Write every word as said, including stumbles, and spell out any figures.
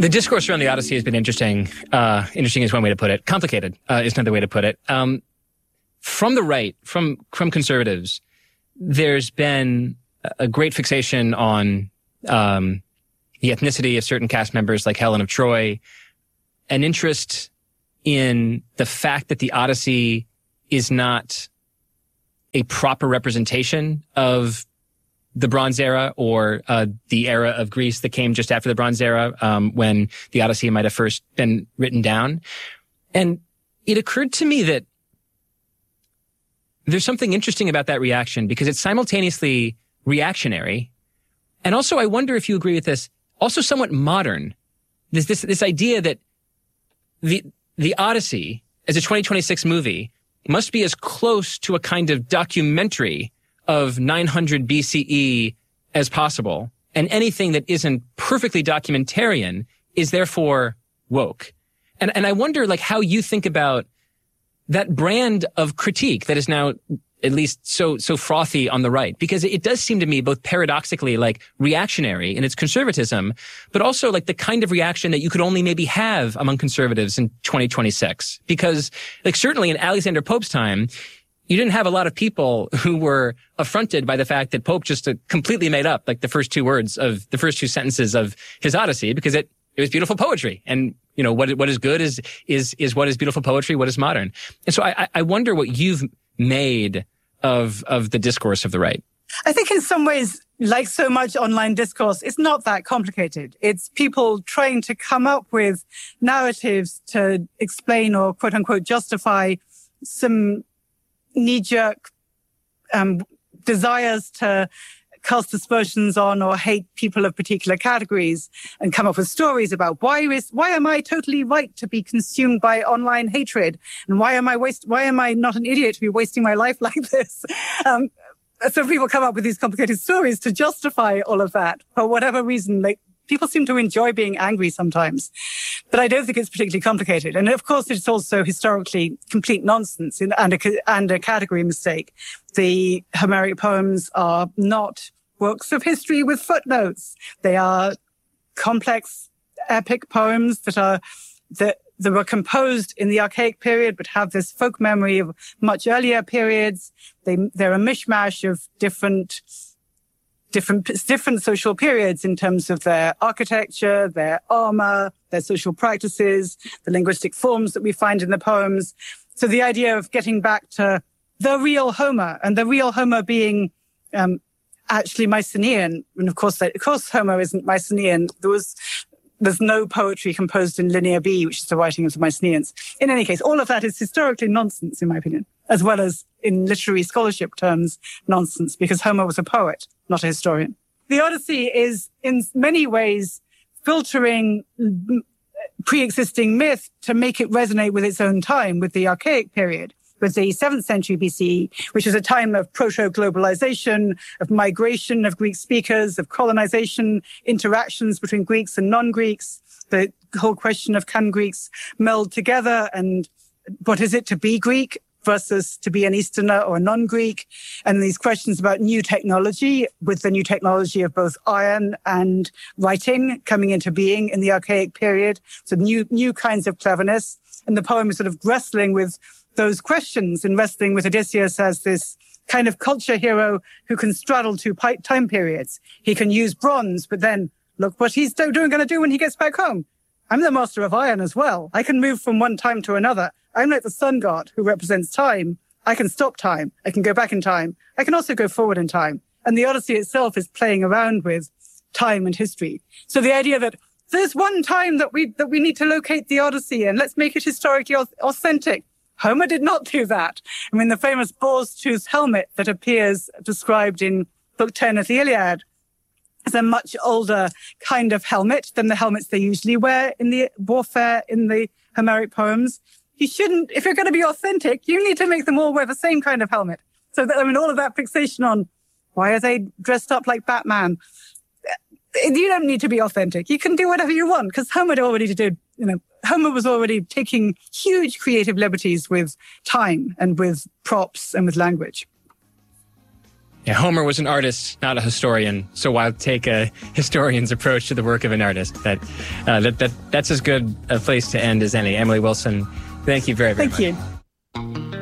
The discourse around the Odyssey has been interesting. Uh, interesting is one way to put it. Complicated uh, is another way to put it. Um, from the right, from from conservatives, there's been a great fixation on um, the ethnicity of certain cast members, like Helen of Troy, an interest in the fact that the Odyssey is not a proper representation of the Bronze Era or uh, the era of Greece that came just after the Bronze Era, um, when the Odyssey might have first been written down. And it occurred to me that there's something interesting about that reaction because it's simultaneously reactionary. And also, I wonder if you agree with this, also somewhat modern. This, this, this idea that the, the Odyssey as a twenty twenty-six movie must be as close to a kind of documentary of nine hundred B C E as possible. And anything that isn't perfectly documentarian is therefore woke. And, and I wonder like how you think about that brand of critique that is now at least so, so frothy on the right, because it does seem to me both paradoxically like reactionary in its conservatism, but also like the kind of reaction that you could only maybe have among conservatives in twenty twenty-six. Because like certainly in Alexander Pope's time, you didn't have a lot of people who were affronted by the fact that Pope just uh, completely made up like the first two words of the first two sentences of his Odyssey, because it, it was beautiful poetry. And, you know, what, what is good is, is, is what is beautiful poetry, what is modern. And so I, I wonder what you've made of, of the discourse of the right. I think in some ways, like so much online discourse, it's not that complicated. It's people trying to come up with narratives to explain or quote unquote justify some knee-jerk um, desires to cast aspersions on or hate people of particular categories and come up with stories about why is why am I totally right to be consumed by online hatred, and why am I waste why am I not an idiot to be wasting my life like this? Um, so people come up with these complicated stories to justify all of that for whatever reason. Like people seem to enjoy being angry sometimes, but I don't think it's particularly complicated. And of course, it's also historically complete nonsense and a, and a category mistake. The Homeric poems are not works of history with footnotes. They are complex, epic poems that are that, that were composed in the archaic period, but have this folk memory of much earlier periods. They they're a mishmash of different. different, different social periods in terms of their architecture, their armor, their social practices, the linguistic forms that we find in the poems. So the idea of getting back to the real Homer, and the real Homer being, um, actually Mycenaean. And of course, of course, Homer isn't Mycenaean. There was, there's no poetry composed in Linear B, which is the writing of the Mycenaeans. In any case, all of that is historically nonsense, in my opinion, as well as in literary scholarship terms, nonsense, because Homer was a poet, not a historian. The Odyssey is in many ways filtering pre-existing myth to make it resonate with its own time, with the archaic period, with the seventh century B C E, which is a time of proto-globalization, of migration of Greek speakers, of colonization, interactions between Greeks and non-Greeks, the whole question of can Greeks meld together, and what is it to be Greek versus to be an Easterner or a non-Greek, and these questions about new technology, with the new technology of both iron and writing coming into being in the archaic period. So new, new kinds of cleverness. And the poem is sort of wrestling with those questions and wrestling with Odysseus as this kind of culture hero who can straddle two time periods. He can use bronze, but then look what he's doing, going to do when he gets back home. I'm the master of iron as well. I can move from one time to another. I'm like the sun god who represents time. I can stop time. I can go back in time. I can also go forward in time. And the Odyssey itself is playing around with time and history. So the idea that there's one time that we, that we need to locate the Odyssey and let's make it historically authentic. Homer did not do that. I mean, the famous boar's tooth helmet that appears described in Book ten of the Iliad is a much older kind of helmet than the helmets they usually wear in the warfare in the Homeric poems. You shouldn't, if you're going to be authentic, you need to make them all wear the same kind of helmet. So that, I mean, all of that fixation on why are they dressed up like Batman? You don't need to be authentic. You can do whatever you want, because Homer already did, you know, Homer was already taking huge creative liberties with time and with props and with language. Yeah, Homer was an artist, not a historian. So I'll take a historian's approach to the work of an artist. That uh, that that that's as good a place to end as any. Emily Wilson, thank you very very thank much. Thank you.